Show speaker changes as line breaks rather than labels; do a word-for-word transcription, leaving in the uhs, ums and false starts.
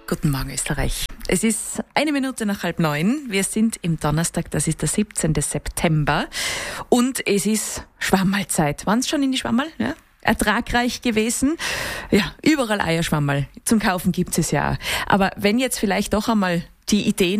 Guten Morgen, Österreich. Es ist eine Minute nach halb neun. Wir sind im Donnerstag, das ist der siebzehnten September. Und es ist Schwammerlzeit. Waren Sie schon in die Schwammerl? Ja? Ertragreich gewesen. Ja, überall Eierschwammerl. Zum Kaufen gibt es ja auch. Aber wenn jetzt vielleicht doch einmal die Idee